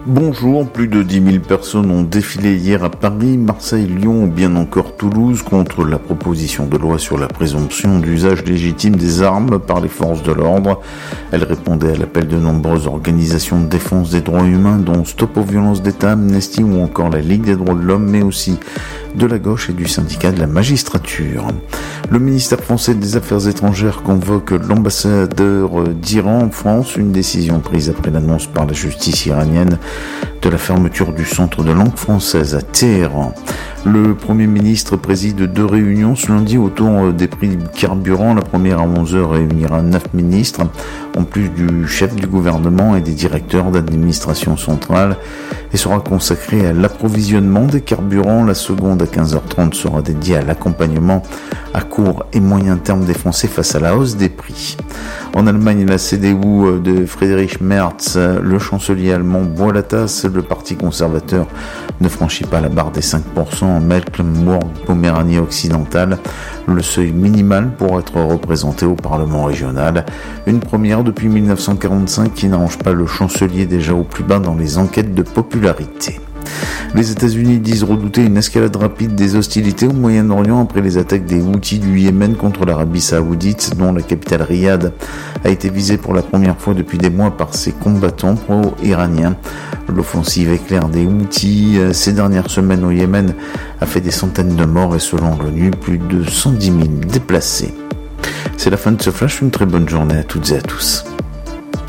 Bonjour, plus de 10 000 personnes ont défilé hier à Paris, Marseille, Lyon ou bien encore Toulouse contre la proposition de loi sur la présomption d'usage légitime des armes par les forces de l'ordre. Elle répondait à l'appel de nombreuses organisations de défense des droits humains dont Stop aux violences d'État, Amnesty ou encore la Ligue des droits de l'homme, mais aussi de la gauche et du syndicat de la magistrature. Le ministère français des Affaires étrangères convoque l'ambassadeur d'Iran en France, une décision prise après l'annonce par la justice iranienne de la fermeture du centre de langue française à Téhéran. Le Premier ministre préside 2 réunions ce lundi autour des prix du carburant. La première à 11h réunira 9 ministres, en plus du chef du gouvernement et des directeurs d'administration centrale, et sera consacrée à l'approvisionnement des carburants. La seconde à 15h30 sera dédiée à l'accompagnement à court et moyen terme des Français face à la hausse des prix. En Allemagne, la CDU de Friedrich Merz, le chancelier allemand, boit la tasse. Le parti conservateur ne franchit pas la barre des 5% en Mecklembourg-Poméranie occidentale, le seuil minimal pour être représenté au Parlement régional. Une première depuis 1945 qui n'arrange pas le chancelier déjà au plus bas dans les enquêtes de popularité. Les États-Unis disent redouter une escalade rapide des hostilités au Moyen-Orient après les attaques des Houthis du Yémen contre l'Arabie Saoudite, dont la capitale Riyad a été visée pour la première fois depuis des mois par ses combattants pro-iraniens. L'offensive éclair des Houthis ces dernières semaines au Yémen a fait des centaines de morts et selon l'ONU, plus de 110 000 déplacés. C'est la fin de ce flash, une très bonne journée à toutes et à tous.